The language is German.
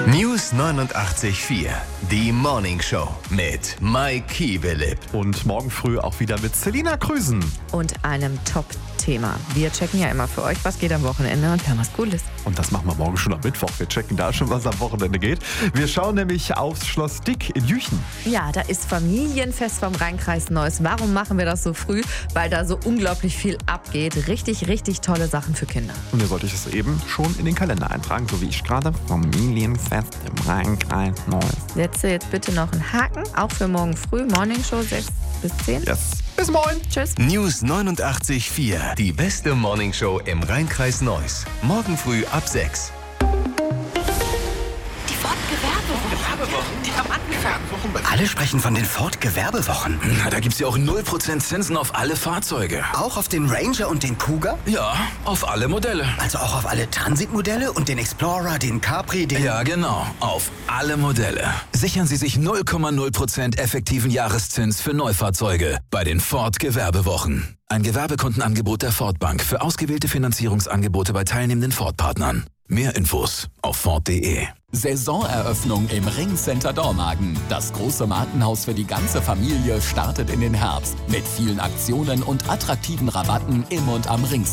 News 89.4, die Morning Show mit Mike Kiewelipp. Und morgen früh auch wieder mit Selina Krüsen. Und einem Top-Thema. Wir checken ja immer für euch, was geht am Wochenende und wir haben was Cooles. Und das machen wir morgen schon am Mittwoch. Wir checken da schon, was am Wochenende geht. Wir schauen nämlich aufs Schloss Dick in Jüchen. Ja, da ist Familienfest vom Rheinkreis Neuss. Warum machen wir das so früh? Weil da so unglaublich viel abgeht. Richtig, richtig tolle Sachen für Kinder. Und ihr sollt euch das eben schon in den Kalender eintragen, so wie ich gerade. Familienfest im Rheinkreis Neuss. Setze jetzt bitte noch einen Haken, auch für morgen früh. Morning Show 6 bis 10. Yes. Bis morgen. Tschüss. News 89.4, die beste Morning Show im Rheinkreis Neuss. Morgen früh ab 6. Die Ford-Gewerbewochen, die haben angefangen. Alle sprechen von den Ford-Gewerbewochen. Na, da gibt's ja auch 0% Zinsen auf alle Fahrzeuge. Auch auf den Ranger und den Cougar? Ja, auf alle Modelle. Also auch auf alle Transit-Modelle und den Explorer, den Capri, den... Ja, genau, auf alle Modelle. Sichern Sie sich 0,0% effektiven Jahreszins für Neufahrzeuge bei den Ford Gewerbewochen. Ein Gewerbekundenangebot der Ford Bank für ausgewählte Finanzierungsangebote bei teilnehmenden Ford-Partnern. Mehr Infos auf Ford.de. Saisoneröffnung im Ringcenter Dormagen. Das große Markenhaus für die ganze Familie startet in den Herbst mit vielen Aktionen und attraktiven Rabatten im und am Ringcenter.